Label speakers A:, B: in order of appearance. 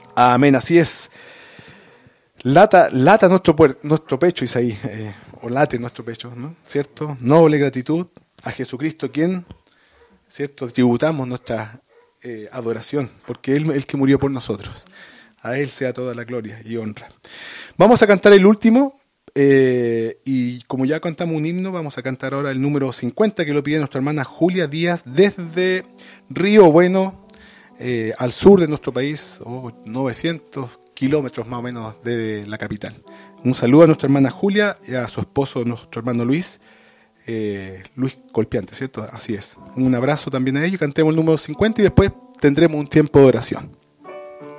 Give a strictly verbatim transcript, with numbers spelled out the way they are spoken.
A: Amén, así es. Lata, lata nuestro, puer, nuestro pecho, Isaí, eh, o late nuestro pecho, ¿no? ¿Cierto? Noble gratitud a Jesucristo, quien, ¿cierto? Tributamos nuestra eh, adoración, porque Él es el que murió por nosotros. A Él sea toda la gloria y honra. Vamos a cantar el último, eh, y como ya cantamos un himno, vamos a cantar ahora el número cincuenta, que lo pide nuestra hermana Julia Díaz, desde Río Bueno, eh, al sur de nuestro país, oh, novecientos kilómetros más o menos de la capital. Un saludo a nuestra hermana Julia y a su esposo, nuestro hermano Luis, eh, Luis Colpiante, ¿cierto? Así es. Un abrazo también a ellos, cantemos el número cincuenta y después tendremos un tiempo de oración.